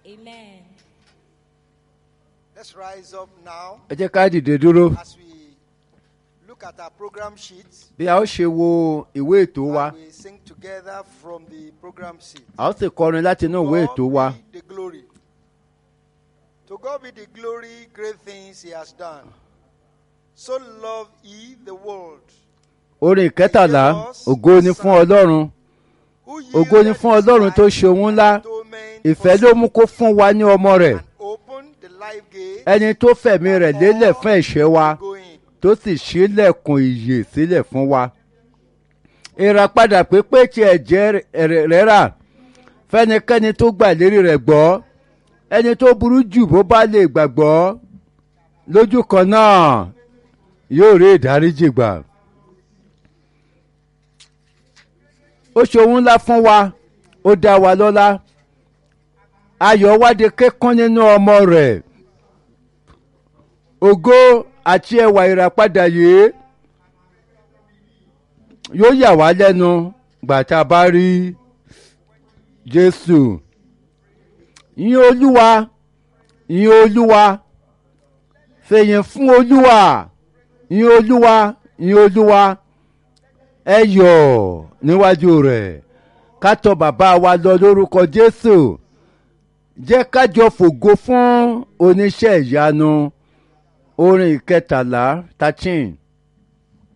Amen. Let's rise up now ẹ jẹ́ ká dìde dúró as we look at our program sheets bí a ó ṣe wo ìwé ètò wa. and we sing together from the program sheet. A ó sì kọrin láti inú ìwé ètò wa. God be the glory. To God be the glory, great things he has done. So loved he the world. Orin ìkẹtàlá, ògo ni fún Ọlọ́run. Who Ògo ni fún Ọlọ́run tó ṣe ohun ńlá. Ìfẹ́ ló mú kó fún wa ní ọmọ rẹ̀. and opened the life gate Ẹni tó fẹ̀mí rẹ̀ lélẹ̀ fún ẹ̀ṣẹ̀ wa. going. Tó sì ṣílẹ̀kùn ìyè sílẹ̀ fún wa. Ìràpadà pípé tí ẹ̀jẹ̀ rẹ̀ rà. Fẹ́nikẹ́ni tó gbà lérí rẹ̀ gbọ́. Ẹni tó burú jù bó bá lè gbàgbọ́. Lójú kan náà yóò rí ìdáríjì gbà. Ó ṣe ohun ńlá fún wa. Ó dá wa lọ́lá. Ayọ̀ wá di kíkún nínú ọmọ rẹ̀. Ògo àti ẹwà ìràpadà yìí yóò yà wá lẹ́nu gbà tá a bá rí Jésù. Yìn Olúwa, yìn Olúwa, fèyìn fún Olúwa, yìn Olúwa, yìn Olúwa, ẹ yọ̀ níwájú rẹ̀. Ká tọ̀ bàbá wa lọ lórúkọ Jésù. Jẹ́ ká jọ fògo fún oníṣẹ́ ìyanu. Orin ìkẹtàlá 13.